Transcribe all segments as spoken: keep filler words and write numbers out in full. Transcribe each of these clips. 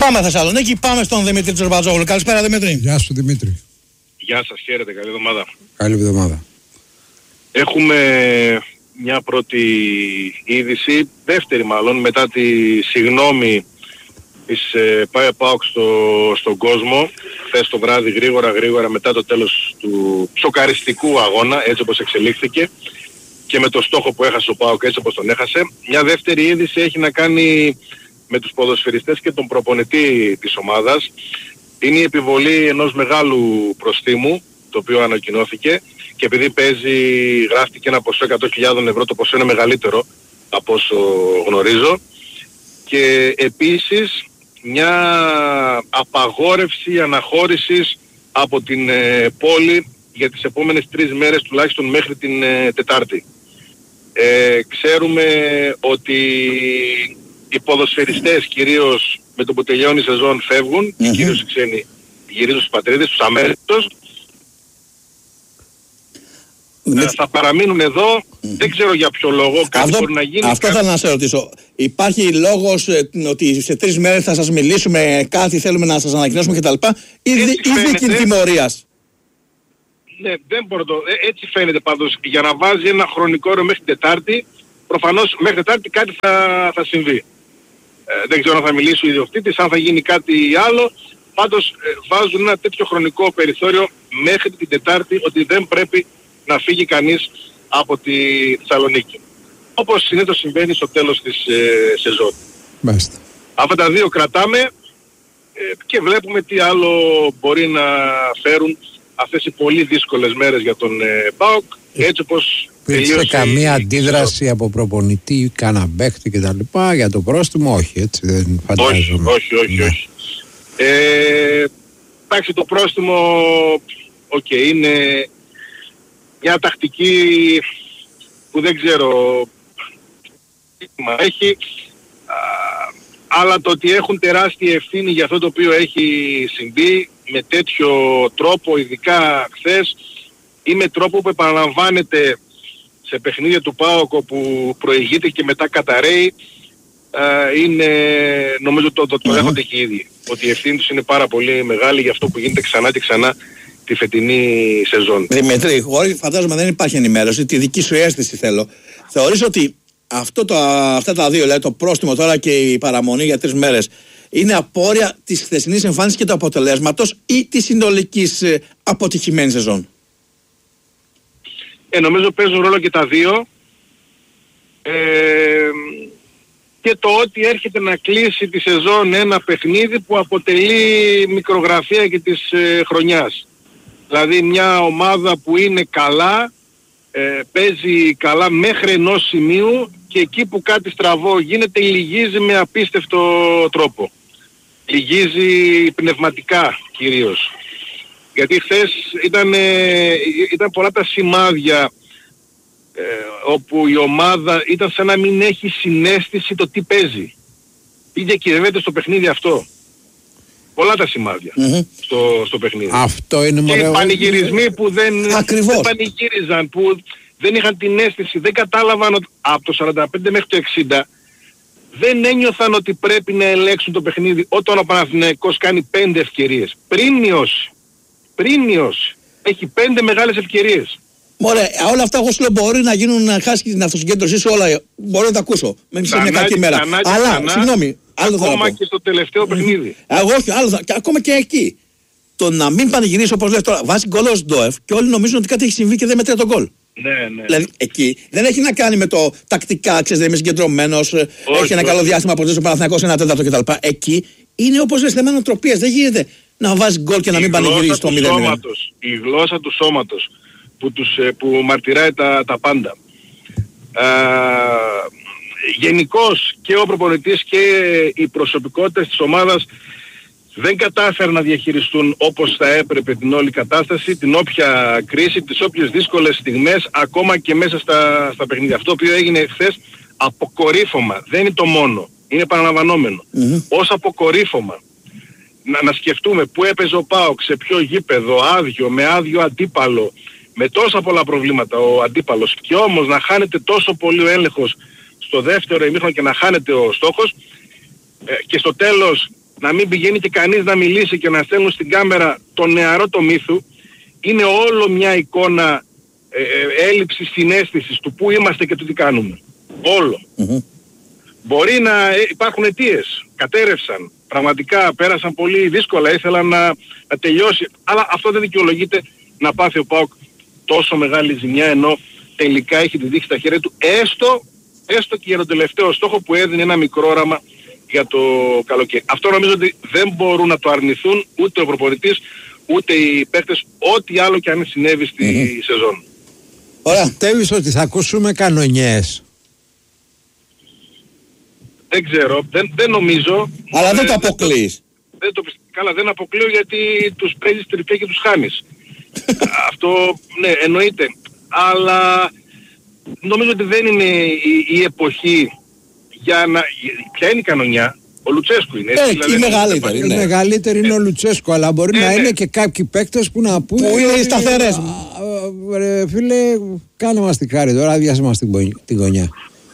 Πάμε Θεσσαλονίκη, πάμε στον Δημήτρη Τζορμπατζόγλου. Καλησπέρα Δημήτρη. Γεια σου Δημήτρη. Γεια σας, χαίρετε, καλή εβδομάδα. Καλή εβδομάδα. Έχουμε μια πρώτη είδηση, δεύτερη μάλλον, μετά τη συγγνώμη της ε, ΠΑΕ ΠΑΟΚ στο, στον κόσμο, χθες το βράδυ γρήγορα γρήγορα μετά το τέλος του σοκαριστικού αγώνα, έτσι όπως εξελίχθηκε και με το στόχο που έχασε ο ΠΑΟΚ έτσι όπως τον έχασε. Μια δεύτερη είδηση έχει να κάνει με τους ποδοσφαιριστές και τον προπονητή της ομάδας. Είναι η επιβολή ενός μεγάλου προστίμου, το οποίο ανακοινώθηκε, και επειδή παίζει, γράφτηκε ένα ποσό εκατό χιλιάδες ευρώ, το ποσό είναι μεγαλύτερο από όσο γνωρίζω, και επίσης μια απαγόρευση αναχώρησης από την ε, πόλη για τις επόμενες τρεις μέρες τουλάχιστον μέχρι την ε, Τετάρτη. Ε, ξέρουμε ότι οι ποδοσφαιριστές κυρίως με το που τελειώνει η σεζόν φεύγουν, mm-hmm. κυρίως οι ξένοι γυρίζουν στους πατρίδες τους αμέσως. Mm-hmm. Ε, θα παραμείνουν εδώ, mm-hmm. δεν ξέρω για ποιο λόγο, κάτι αυτό, μπορεί να γίνει. Αυτό κάτι... θέλω να σε ρωτήσω. Υπάρχει λόγος ε, ότι σε τρεις μέρες θα σας μιλήσουμε, κάτι θέλουμε να σας ανακοινώσουμε κτλ. Ή δίκη τιμωρίας? Ναι, δεν μπορώ το... Ε, έτσι φαίνεται πάντως, για να βάζει ένα χρονικό όριο μέχρι την Τετάρτη, προφανώς μέχρι Τετάρτη κάτι θα, θα συμβεί. Ε, δεν ξέρω αν θα μιλήσει ο ιδιοκτήτης, αν θα γίνει κάτι άλλο. Πάντως ε, βάζουν ένα τέτοιο χρονικό περιθώριο μέχρι την Τετάρτη ότι δεν πρέπει να φύγει κανείς από τη Θεσσαλονίκη. Όπως συνήθως συμβαίνει στο τέλος της ε, σεζόν. Μάλιστα. Αυτά τα δύο κρατάμε ε, και βλέπουμε τι άλλο μπορεί να φέρουν αυτές οι πολύ δύσκολες μέρες για τον ε, ΠΑΟΚ, έτσι όπως υπήρξε καμία αντίδραση η... από προπονητή, κάνα παίχτη κτλ. Για το πρόστιμο, όχι, έτσι δεν φαντάζομαι. Όχι, όχι, όχι. Ναι. όχι. Ε, εντάξει, το πρόστιμο, οκ, okay, είναι μια τακτική που δεν ξέρω τι έχει, α, αλλά το ότι έχουν τεράστια ευθύνη για αυτό το οποίο έχει συμβεί με τέτοιο τρόπο, ειδικά χθες, ή με τρόπο που επαναλαμβάνεται σε παιχνίδια του ΠΑΟΚ που προηγείται και μετά καταραίει, ε, είναι, νομίζω το, το, το mm-hmm. έχονται και ήδη, ότι η ευθύνη τους είναι πάρα πολύ μεγάλη για αυτό που γίνεται ξανά και ξανά τη φετινή σεζόν. Δημητρή, χωρίς φαντάζομαι δεν υπάρχει ενημέρωση, τη δική σου αίσθηση θέλω. Θεωρείς ότι αυτό το, αυτά τα δύο, δηλαδή το πρόστιμο τώρα και η παραμονή για τρεις μέρες, είναι απόρρια της χθεσινής εμφάνισης και του αποτελέσματος ή της συνολικής ε, αποτυχημένης σεζόν? Ε, νομίζω παίζουν ρόλο και τα δύο. Ε, και το ότι έρχεται να κλείσει τη σεζόν ένα παιχνίδι που αποτελεί μικρογραφία και της ε, χρονιάς. Δηλαδή μια ομάδα που είναι καλά, ε, παίζει καλά μέχρι ενός σημείου και εκεί που κάτι στραβό γίνεται λυγίζει με απίστευτο τρόπο. Λυγίζει πνευματικά κυρίως. Γιατί χθες ήταν, ε, ήταν πολλά τα σημάδια ε, όπου η ομάδα ήταν σαν να μην έχει συναίσθηση το τι παίζει. Ή διακυβεύεται στο παιχνίδι αυτό. Πολλά τα σημάδια mm-hmm. στο, στο παιχνίδι. Αυτό είναι και μωρέ... οι πανηγυρισμοί που δεν, δεν πανηγύριζαν, που δεν είχαν την αίσθηση, δεν κατάλαβαν ότι από το σαράντα πέντε μέχρι το εξήντα δεν ένιωθαν ότι πρέπει να ελέγξουν το παιχνίδι όταν ο Παναθηναϊκός κάνει πέντε ευκαιρίες. Πριν μειώσει. Πριν μειώσει. Έχει πέντε μεγάλες ευκαιρίες. Μωρέ, όλα αυτά εγώ σου λέω μπορεί να γίνουν, να χάσει την αυτοσυγκέντρωσή σου, όλα. Μπορώ να τα ακούσω. Μένει σε μια κακή μέρα. Ξανά, Αλλά, ξανά, συγγνώμη, άλλο ακόμα θα πω. και στο τελευταίο παιχνίδι. Εγώ όχι, άλλο θα, και ακόμα και εκεί. Το να μην πανηγυρίσει όπως λες τώρα, βάζει γκολ ως Ντόεφ και όλοι νομίζουν ότι κάτι έχει συμβεί και δεν μετράει τον γκολ. Ναι, ναι. Δηλαδή εκεί δεν έχει να κάνει με το τακτικά, ξέρεις, δεν είμαι συγκεντρωμένος, έχει ένα καλό διάστημα από το Παναθηναϊκός, ένα τέταρτο κτλ. Εκεί είναι όπως λες θέμα νοοτροπίας. Δεν γίνεται να βάζει γκολ και να μην πανηγυρίσει στο μηδέν μηδέν. Η γλώσσα του σώματος που, τους, που μαρτυράει τα, τα πάντα. Ε, γενικώς και ο προπονητής και οι προσωπικότητες της ομάδας δεν κατάφεραν να διαχειριστούν όπως θα έπρεπε την όλη κατάσταση, την όποια κρίση, τις όποιες δύσκολες στιγμές, ακόμα και μέσα στα, στα παιχνίδια. Αυτό που έγινε χθες, αποκορύφωμα, δεν είναι το μόνο, είναι επαναλαμβανόμενο. Mm-hmm. Ως αποκορύφωμα, να, να σκεφτούμε πού έπαιζε ο ΠΑΟΚ, σε ποιο γήπεδο, άδειο, με άδειο αντίπαλο, με τόσα πολλά προβλήματα ο αντίπαλος, και όμως να χάνεται τόσο πολύ ο έλεγχος στο δεύτερο ημίχρονο και να χάνεται ο στόχος, ε, και στο τέλος να μην πηγαίνει και κανείς να μιλήσει και να στέλνουν στην κάμερα το νεαρό το Μύθου, είναι όλο μια εικόνα ε, ε, έλλειψης συναίσθησης του που είμαστε και του τι κάνουμε. Όλο. Mm-hmm. Μπορεί να ε, υπάρχουν αιτίες, κατέρευσαν, πραγματικά πέρασαν πολύ δύσκολα, ήθελαν να, να τελειώσει, αλλά αυτό δεν δικαιολογείται να πάθει ο ΠΑΟΚ τόσο μεγάλη ζημιά, ενώ τελικά έχει τη δείξει στα χέρια του, έστω, έστω και για τον τελευταίο στόχο που έδινε ένα μικρό όραμα για το καλοκαίρι. Αυτό νομίζω ότι δεν μπορούν να το αρνηθούν ούτε ο προπονητής, ούτε οι παίκτες, ό,τι άλλο και αν συνέβη στη mm-hmm. σεζόν. Ωραία, πιστεύεις ότι θα ακούσουμε κανονιές? Δεν ξέρω, δεν, δεν νομίζω. Αλλά δεν ε, το αποκλείεις. Δεν το, καλά, δεν αποκλείω γιατί τους παίζεις τριπλέ και τους χάνεις. Αυτό, ναι, εννοείται. Αλλά νομίζω ότι δεν είναι η, η εποχή για να... Ποια είναι η κανονιά? Ο Λουτσέσκου είναι. Ε, δηλαδή, η μεγαλύτερη. Η μεγαλύτερη είναι ο Λουτσέσκου, αλλά μπορεί ε, να ναι. είναι και κάποιοι παίκτες που να πούνε... Που είναι οι σταθερές. Ρε φίλε, κάνε μας την χάρη τώρα, άδειασε μας την γωνιά.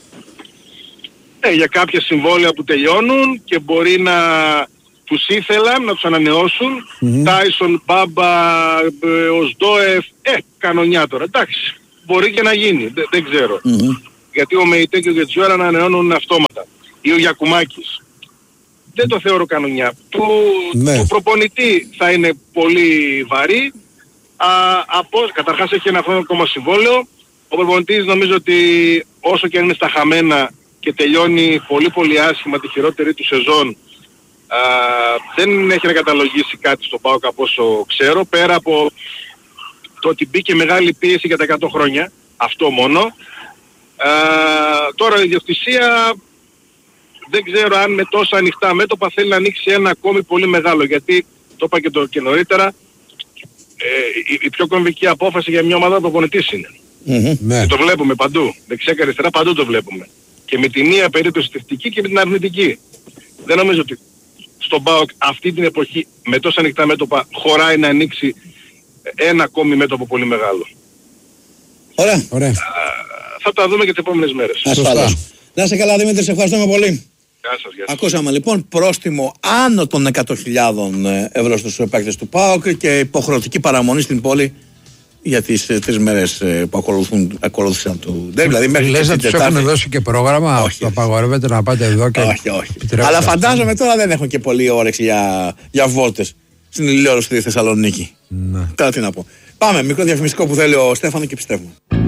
Ναι, για κάποια συμβόλαια που τελειώνουν και μπορεί να τους ήθελαν να τους ανανεώσουν. Τάισον, Μπάμπα, Οσντόεφ, ε, κανονιά τώρα. Εντάξει, μπορεί και να γίνει, δεν, δεν ξέρω. Mm-hmm. Γιατί ο Μεϊτέ και ο Γετζιόρα ανανεώνουν αυτόματα. Ή ο Γιακουμάκης. Δεν το θεωρώ κανονιά. Του, ναι. του προπονητή θα είναι πολύ βαρύ. Α, από, καταρχάς έχει ένα χρόνο ακόμα συμβόλαιο. Ο προπονητής νομίζω ότι όσο και αν είναι στα χαμένα και τελειώνει πολύ πολύ άσχημα τη χειρότερη του σεζόν, α, δεν έχει να καταλογίσει κάτι στο ΠΑΟΚ από όσο ξέρω, πέρα από το ότι μπήκε μεγάλη πίεση για τα εκατό χρόνια, αυτό μόνο. Α, τώρα η ιδιοκτησία δεν ξέρω αν με τόσα ανοιχτά μέτωπα θέλει να ανοίξει ένα ακόμη πολύ μεγάλο, γιατί το είπα και, το, και νωρίτερα, ε, η, η πιο κομβική απόφαση για μια ομάδα προπονητής είναι. Mm-hmm. Και το βλέπουμε παντού, δεξιά και αριστερά παντού το βλέπουμε. Και με τη μία περίπτωση θετική και με την αρνητική. Δεν νομίζω ότι στον ΠΑΟΚ αυτή την εποχή με τόσα ανοιχτά μέτωπα χωράει να ανοίξει ένα ακόμη μέτωπο πολύ μεγάλο. Ωραία. Ωραία. Α, θα τα δούμε και τις επόμενες μέρες. Ασφαλώς. Να είσαι καλά Δημήτρη, σε ευχαριστούμε πολύ. Γεια σας, γεια σας. Ακούσαμε λοιπόν πρόστιμο άνω των εκατό χιλιάδες ευρώ στους παίκτες του ΠΑΟΚ και υποχρεωτική παραμονή στην πόλη για τις ε, τρεις μέρες ε, που ακολουθούν, ακολούθησαν του ντέρμπι. Δηλαδή μέχρι λες να τους έχουν δώσει και πρόγραμμα, όχι, απαγορεύεται να πάτε εδώ και... Όχι, όχι. Αλλά φαντάζομαι αυτό. Τώρα δεν έχουν και πολύ όρεξη για, για βόλτες στην ηλιόλουστη Θεσσαλονίκη. Ναι. Τώρα τι να πω. Πάμε, μικρό διαφημιστικό που θέλει ο Στέφανο και πιστεύουμε.